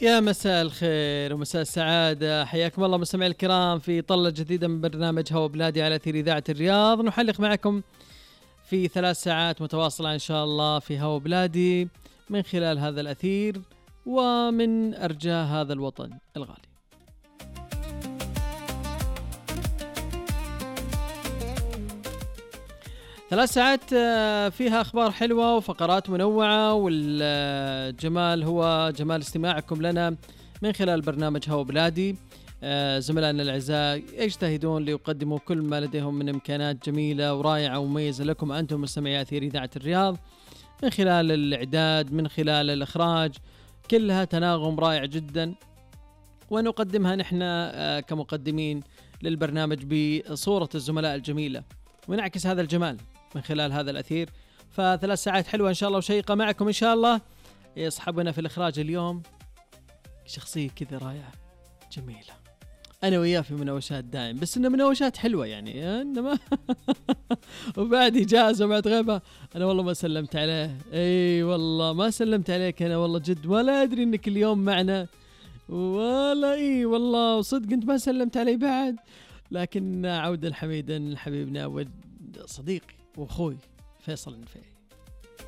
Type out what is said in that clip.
يا مساء الخير ومساء السعادة، حياكم الله مستمعي الكرام في طلة جديدة من برنامج هوا بلادي على أثير إذاعة الرياض. نحلق معكم في 3 ساعات متواصلة إن شاء الله في هوا بلادي من خلال هذا الأثير ومن أرجاء هذا الوطن الغالي. ثلاث ساعات فيها أخبار حلوة وفقرات منوعة، والجمال هو جمال استماعكم لنا من خلال برنامج هوا بلادي. زملائنا الأعزاء يجتهدون ليقدموا كل ما لديهم من إمكانات جميلة ورائعة ومميزة لكم أنتم مستمعي أثير إذاعة الرياض، من خلال الإعداد، من خلال الإخراج، كلها تناغم رائع جدا، ونقدمها نحن كمقدمين للبرنامج بصورة الزملاء الجميلة، ونعكس هذا الجمال من خلال هذا الأثير. ف3 ساعات حلوة إن شاء الله وشيقة معكم إن شاء الله. يصحبنا في الإخراج اليوم شخصية كذا رائعة جميلة، أنا وياه في مناوشات دائم، بس إنه مناوشات حلوة يعني إنما وبعد إجازة وبعد غيبة أنا والله ما سلمت عليه. أي والله ما سلمت عليك أنا والله جد، ولا أدري إنك اليوم معنا، ولا إيه والله صدق أنت ما سلمت علي بعد. لكن عودا حميدا حبيبنا وصديقي وأخوي فيصل النفيعي.